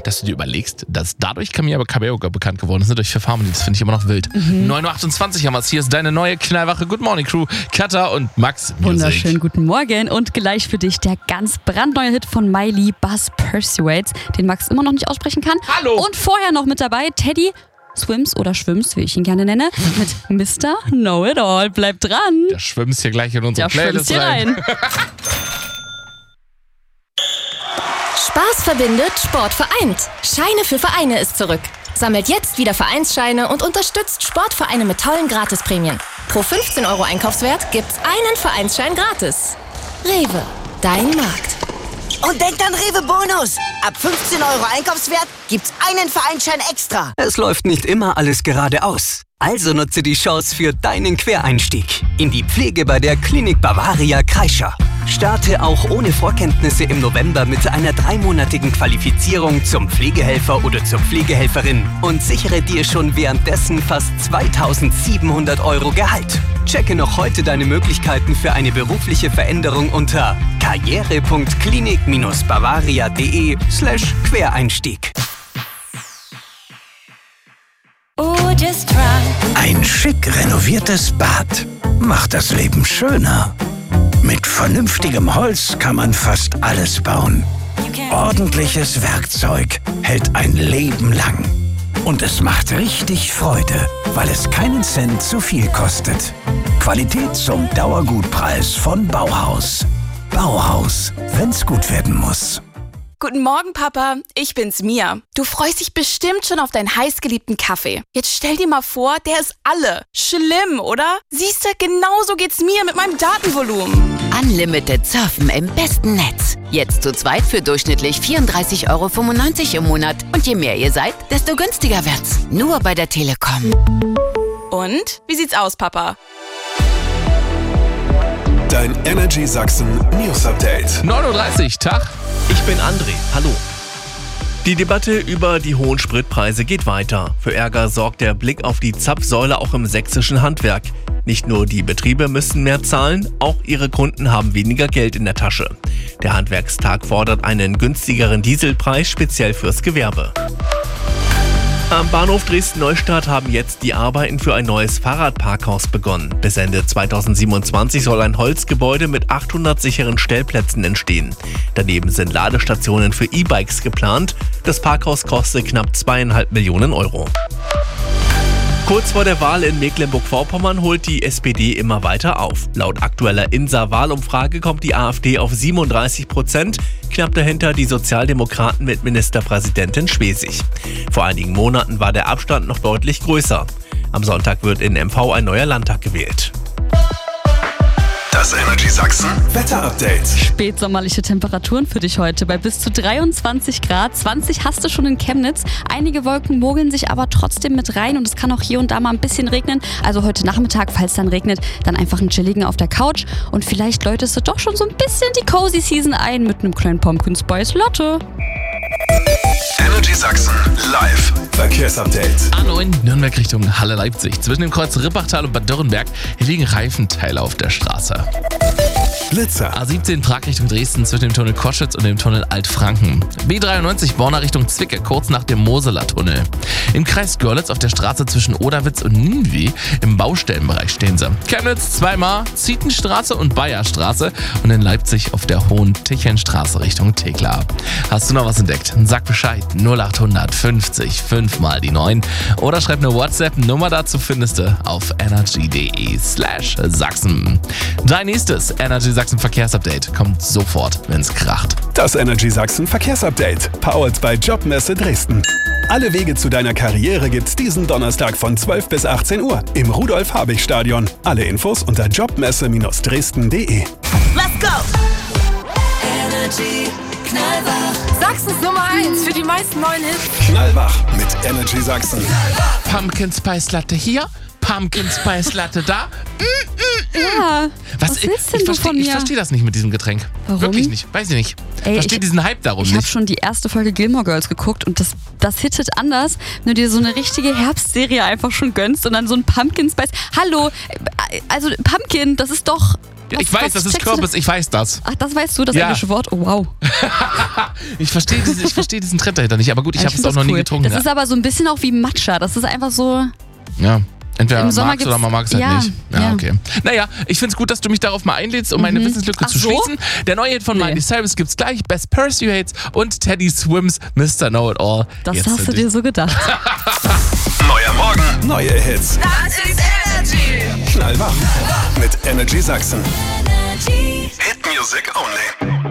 dass du dir überlegst, dass dadurch Camila Cabello bekannt geworden ist, ne, durch Fifth Harmony. Das finde ich immer noch wild. 9.28 Uhr haben wir es. Hier ist deine neue knallwache Good Morning Crew. Katha und Max Music. Wunderschönen guten Morgen und gleich für dich der ganz brandneue Hit von Miley, Buzz Persuades, den Max immer noch nicht aussprechen kann. Hallo! Und vorher noch mit dabei Teddy Swims oder Schwimms, wie ich ihn gerne nenne, mit Mr. Know-It-All. Bleib dran. Der schwimmst hier gleich in unsere Playlist rein. Spaß verbindet, Sport vereint. Scheine für Vereine ist zurück. Sammelt jetzt wieder Vereinsscheine und unterstützt Sportvereine mit tollen Gratisprämien. Pro 15 € Einkaufswert gibt's einen Vereinsschein gratis. Rewe, dein Markt. Und denkt an Rewe Bonus. Ab 15 € Einkaufswert gibt's einen Vereinsschein extra. Es läuft nicht immer alles geradeaus. Also nutze die Chance für deinen Quereinstieg in die Pflege bei der Klinik Bavaria Kreischer. Starte auch ohne Vorkenntnisse im November mit einer 3-monatigen Qualifizierung zum Pflegehelfer oder zur Pflegehelferin und sichere dir schon währenddessen fast 2.700 € Gehalt. Checke noch heute deine Möglichkeiten für eine berufliche Veränderung unter karriere.klinik-bavaria.de/Quereinstieg. Ein schick renoviertes Bad macht das Leben schöner. Mit vernünftigem Holz kann man fast alles bauen. Ordentliches Werkzeug hält ein Leben lang. Und es macht richtig Freude, weil es keinen Cent zu viel kostet. Qualität zum Dauergutpreis von Bauhaus. Bauhaus, wenn's gut werden muss. Guten Morgen, Papa. Ich bin's, Mia. Du freust dich bestimmt schon auf deinen heißgeliebten Kaffee. Jetzt stell dir mal vor, der ist alle. Schlimm, oder? Siehst du, genauso geht's mir mit meinem Datenvolumen. Unlimited Surfen im besten Netz. Jetzt zu zweit für durchschnittlich 34,95 € im Monat. Und je mehr ihr seid, desto günstiger wird's. Nur bei der Telekom. Und? Wie sieht's aus, Papa? Dein Energy Sachsen News Update. 9.30 Uhr, Tag. Ich bin André, hallo. Die Debatte über die hohen Spritpreise geht weiter. Für Ärger sorgt der Blick auf die Zapfsäule auch im sächsischen Handwerk. Nicht nur die Betriebe müssen mehr zahlen, auch ihre Kunden haben weniger Geld in der Tasche. Der Handwerkstag fordert einen günstigeren Dieselpreis speziell fürs Gewerbe. Am Bahnhof Dresden-Neustadt haben jetzt die Arbeiten für ein neues Fahrradparkhaus begonnen. Bis Ende 2027 soll ein Holzgebäude mit 800 sicheren Stellplätzen entstehen. Daneben sind Ladestationen für E-Bikes geplant. Das Parkhaus kostet knapp 2,5 Millionen €. Kurz vor der Wahl in Mecklenburg-Vorpommern holt die SPD immer weiter auf. Laut aktueller INSA-Wahlumfrage kommt die AfD auf 37%, knapp dahinter die Sozialdemokraten mit Ministerpräsidentin Schwesig. Vor einigen Monaten war der Abstand noch deutlich größer. Am Sonntag wird in MV ein neuer Landtag gewählt. Das Energy Sachsen Wetter Update. Spätsommerliche Temperaturen für dich heute bei bis zu 23 Grad. 20 hast du schon in Chemnitz. Einige Wolken mogeln sich aber trotzdem mit rein und es kann auch hier und da mal ein bisschen regnen. Also heute Nachmittag, falls dann regnet, dann einfach einen chilligen auf der Couch und vielleicht läutest du doch schon so ein bisschen die Cozy Season ein mit einem kleinen Pumpkin Spice Latte. Energy Sachsen live Verkehrsupdate. A9 Nürnberg Richtung Halle Leipzig. Zwischen dem Kreuz Rippachtal und Bad Dürrenberg liegen Reifenteile auf der Straße. Blitzer. A17 Prag Richtung Dresden zwischen dem Tunnel Koschwitz und dem Tunnel Altfranken. B93 Borna Richtung Zwickau kurz nach dem Moseler Tunnel. Im Kreis Görlitz auf der Straße zwischen Oderwitz und Ninwy im Baustellenbereich stehen sie. Chemnitz zweimal Zietenstraße und Bayerstraße und in Leipzig auf der Hohen-Tichenstraße Richtung Thekla. Hast du noch was entdeckt? Sag Bescheid 0800 50 5 mal die 9 oder schreib eine WhatsApp-Nummer dazu findest du auf energy.de/Sachsen. Dein nächstes Energy Sachsen Verkehrsupdate kommt sofort, wenn's kracht. Das Energy Sachsen Verkehrsupdate. Powered bei Jobmesse Dresden. Alle Wege zu deiner Karriere gibt's diesen Donnerstag von 12 bis 18 Uhr im Rudolf-Habich-Stadion. Alle Infos unter jobmesse-dresden.de. Let's go! Energy Knallwach. Sachsens Nummer 1 für die meisten neuen Hits. Knallwach mit Energy Sachsen. Pumpkin Spice Latte hier, Pumpkin Spice Latte da. Ja, was willst denn du von mir? Ich verstehe das nicht mit diesem Getränk. Warum? Wirklich nicht. Weiß ich nicht. Ich verstehe diesen Hype darum Ich habe nicht. schon die erste Folge Gilmore Girls geguckt und das hittet anders, wenn du dir so eine richtige Herbstserie einfach schon gönnst und dann so ein Pumpkin Spice. Hallo, also Pumpkin, das ist doch Ja, ich weiß, das ist Kürbis, ich weiß das. Ach, das weißt du, das englische Wort? Oh, wow. Ich verstehe diesen Trend dahinter nicht, aber gut, ich habe es auch noch nie getrunken. Das ist aber so ein bisschen auch wie Matcha, das ist einfach so... Ja. Entweder Im Sommer magst oder man mag es halt nicht. Ja, okay. Naja, ich finde es gut, dass du mich darauf mal einlädst, um meine Wissenslücke zu schließen. Der neue Hit von Miley Cyrus gibt's gleich. Best Pursuits und Teddy Swims Mr. Know-It-All. Das jetzt hast du dir so gedacht. Neuer Morgen, neue Hits. Das ist Energy. Knallwach mit Energy Sachsen. Hit Music Only.